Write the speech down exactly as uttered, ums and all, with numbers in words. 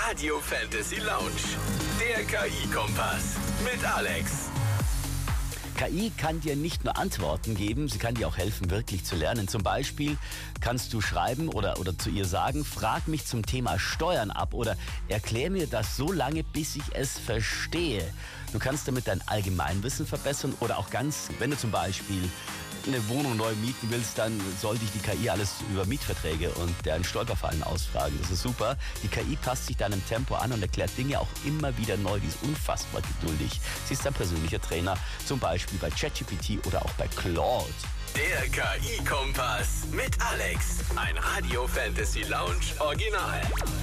Radio Fantasy Lounge. Der K I-Kompass mit Alex. K I kann dir nicht nur Antworten geben, sie kann dir auch helfen, wirklich zu lernen. Zum Beispiel kannst du schreiben oder, oder zu ihr sagen, frag mich zum Thema Steuern ab oder erklär mir das so lange, bis ich es verstehe. Du kannst damit dein Allgemeinwissen verbessern oder auch ganz, wenn du zum Beispiel eine Wohnung neu mieten willst, dann soll dich die K I alles über Mietverträge und deren Stolperfallen ausfragen. Das ist super. Die K I passt sich deinem Tempo an und erklärt Dinge auch immer wieder neu. Die ist unfassbar geduldig. Sie ist dein persönlicher Trainer, zum Beispiel bei ChatGPT oder auch bei Claude. Der K I-Kompass mit Alex. Ein Radio Fantasy Lounge Original.